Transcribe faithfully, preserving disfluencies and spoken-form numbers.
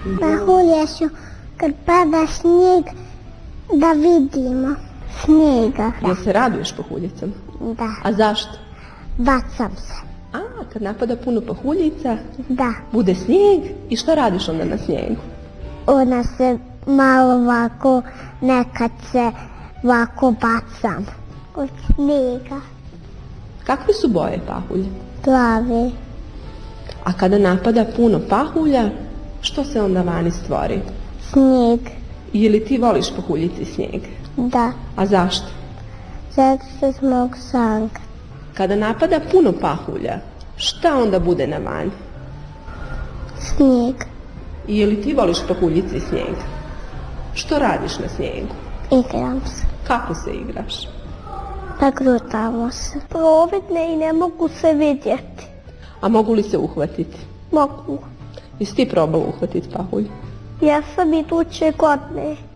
Pahulje su kad pada snijeg da vidimo snijega. Jel se raduješ pahuljicama? Da. A zašto? Bacam se. A, kad napada puno pahuljica, Da. bude snijeg i što radiš onda na snijegu? Ona se malo ovako, nekad se ovako bacam od snijega. Kakve su boje pahulja? Plave. A kada napada puno pahulja, što se onda vani stvori? Snijeg. Ili ti voliš pahuljici snijeg? Da. A zašto? Zato što smo sanka. Kada napada puno pahulja, šta onda bude na vani? Snijeg. I li ti voliš pahuljici snijeg? Što radiš na snijegu? Igram se. Kako se igraš? Pa grutamo se. Providne i ne mogu se vidjeti. A mogu li se uhvatiti? Mogu. Jesi ti probala uhvatiti pahulj? Ja sam iduće godine.